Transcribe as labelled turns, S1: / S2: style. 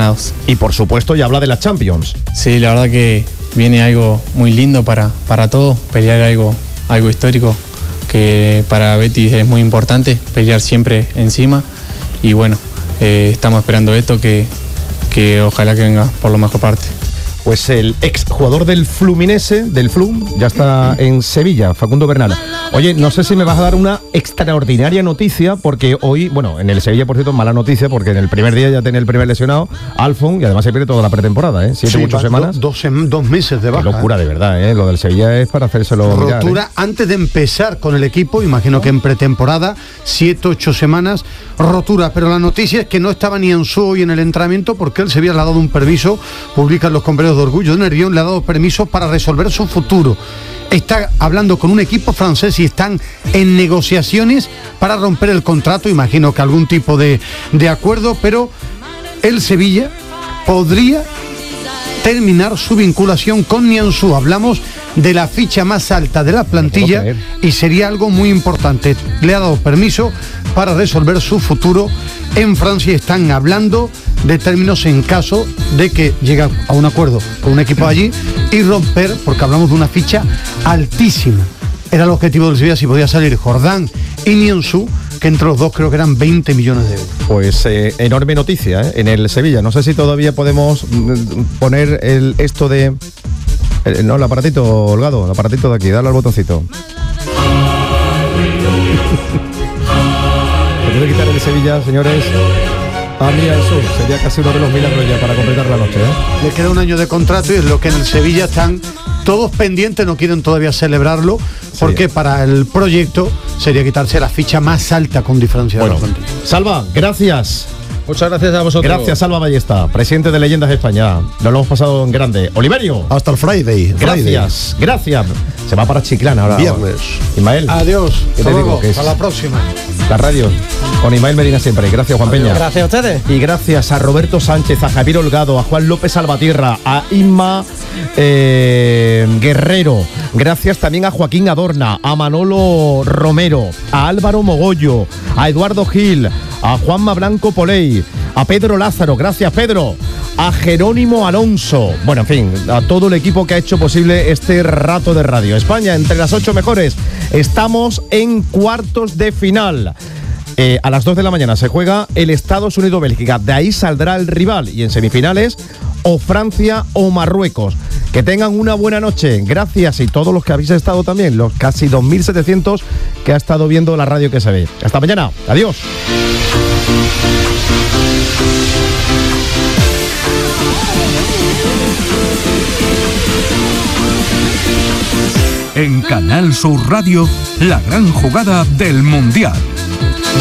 S1: ganados.
S2: Y por supuesto ya habla de la Champions.
S1: Sí, la verdad que viene algo muy lindo para todos, pelear algo histórico, que para Betis es muy importante, pelear siempre encima. Y bueno, estamos esperando esto, que ojalá que venga por la mejor parte.
S2: Pues el exjugador del Fluminense, del Flum, ya está en Sevilla, Facundo Bernal. Oye, no sé si me vas a dar una extraordinaria noticia, porque hoy, bueno, en el Sevilla, por cierto, mala noticia, porque en el primer día ya tenía el primer lesionado, Alfon, y además se pierde toda la pretemporada, 7-8 semanas.
S3: 2 meses de baja.
S2: Qué locura, de verdad, lo del Sevilla es para hacérselo
S3: rotura
S2: mirar,
S3: antes de empezar con el equipo, imagino que en pretemporada, 7-8 semanas, rotura, pero la noticia es que no estaba ni en su hoy en el entrenamiento, porque él se había dado un permiso, publican los compañeros de Orgullo de Nervión, le ha dado permiso para resolver su futuro. Está hablando con un equipo francés y están en negociaciones para romper el contrato, imagino que algún tipo de acuerdo, pero el Sevilla podría terminar su vinculación con Nianzou. Hablamos de la ficha más alta de la plantilla y sería algo muy importante. Le ha dado permiso para resolver su futuro en Francia. Están hablando de términos en caso de que llegue a un acuerdo con un equipo allí y romper, porque hablamos de una ficha altísima. Era el objetivo del Sevilla si podía salir Jordán y Nianzou, que entre los dos creo que eran 20 millones de euros.
S2: Pues enorme noticia en el Sevilla. No sé si todavía podemos poner esto de... no, el aparatito, Holgado, el aparatito de aquí, dale al botoncito. Se puede quitar el Sevilla, señores. Mira, eso sería casi uno de los milagros ya para completar la noche,
S3: Le queda un año de contrato y es lo que en el Sevilla están todos pendientes, no quieren todavía celebrarlo, porque para el proyecto sería quitarse la ficha más alta con diferencia de la plantilla.
S2: Salva, gracias.
S4: Muchas gracias a vosotros.
S2: Gracias, Salva Ballesta, presidente de Leyendas de España. Nos lo hemos pasado en grande. Oliverio.
S5: Hasta el Friday.
S2: Gracias. Se va para Chiclana ahora.
S5: Viernes.
S2: Ismael.
S3: Adiós.
S2: ¿Qué te digo?
S3: Hasta la próxima.
S2: La radio. Con Ismael Medina siempre. Gracias, Juan Peña.
S4: Gracias a ustedes.
S2: Y gracias a Roberto Sánchez, a Javier Holgado, a Juan López Salvatierra, a Inma Guerrero. Gracias también a Joaquín Adorna, a Manolo Romero, a Álvaro Mogollo, a Eduardo Gil, a Juanma Blanco Poley, a Pedro Lázaro, gracias Pedro, a Jerónimo Alonso, bueno, en fin, a todo el equipo que ha hecho posible este rato de radio. España entre las 8 mejores, estamos en cuartos de final. A las 2 de la mañana se juega el Estados Unidos-Bélgica, de ahí saldrá el rival, y en semifinales o Francia o Marruecos. Que tengan una buena noche, gracias, y todos los que habéis estado también, los casi 2.700 que ha estado viendo la radio que se ve. Hasta mañana, adiós.
S6: En Canal Sur Radio, la gran jugada del Mundial.